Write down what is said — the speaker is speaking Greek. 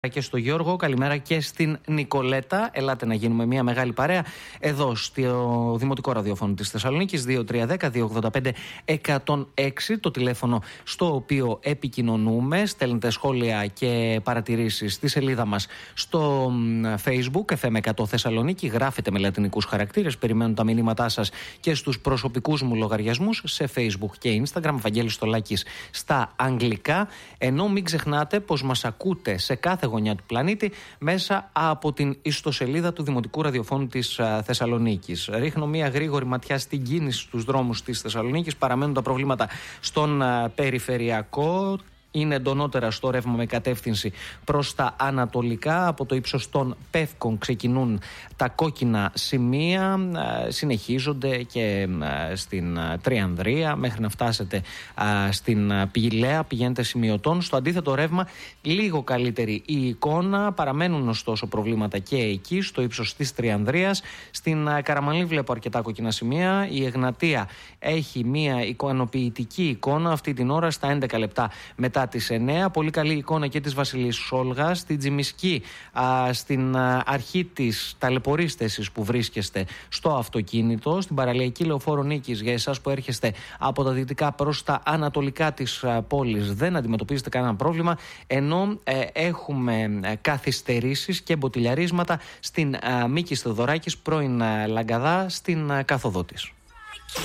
Και στο Γιώργο, καλημέρα και στην Νικολέτα. Ελάτε να γίνουμε μια μεγάλη παρέα εδώ στο Δημοτικό Ραδιόφωνο της Θεσσαλονίκης. 2310-285-106 το τηλέφωνο στο οποίο επικοινωνούμε. Στέλνετε σχόλια και παρατηρήσεις στη σελίδα μας στο Facebook FM100 Θεσσαλονίκη. Γράφετε με λατινικούς χαρακτήρες. Περιμένω τα μηνύματά σας και στους προσωπικούς μου λογαριασμούς σε Facebook και Instagram. Βαγγέλης Στολάκης στα αγγλικά. Ενώ μην ξεχνάτε πως μας ακούτε σε κάθε γωνιά του πλανήτη μέσα από την ιστοσελίδα του Δημοτικού Ραδιοφώνου της Θεσσαλονίκης. Ρίχνω μια γρήγορη ματιά στην κίνηση στους δρόμους της Θεσσαλονίκης. Παραμένουν τα προβλήματα στον περιφερειακό. Είναι εντονότερα στο ρεύμα με κατεύθυνση προς τα ανατολικά. Από το ύψος των Πεύκων ξεκινούν τα κόκκινα σημεία, συνεχίζονται και στην Τριανδρία μέχρι να φτάσετε στην Πηλαία, πηγαίνετε σημειωτών. Στο αντίθετο ρεύμα λίγο καλύτερη η εικόνα, παραμένουν ωστόσο προβλήματα και εκεί στο ύψος της Τριανδρίας. Στην Καραμανλή βλέπω αρκετά κόκκινα σημεία. Η Εγνατία έχει μια ικανοποιητική εικόνα αυτή την ώρα στα 11 λεπτά μετά τις 9. Πολύ καλή εικόνα και της Βασιλής Σόλγας. Στην Τζιμισκή, στην αρχή της ταλαιπωρής που βρίσκεστε στο αυτοκίνητο. Στην παραλιακή λεωφόρο Νίκης, για εσάς που έρχεστε από τα δυτικά προς τα ανατολικά της πόλης, δεν αντιμετωπίζετε κανένα πρόβλημα. Ενώ έχουμε καθυστερήσεις και μποτιλιαρίσματα στην Μίκης Θεοδωράκης, πρώην Λαγκαδά, στην καθοδό της.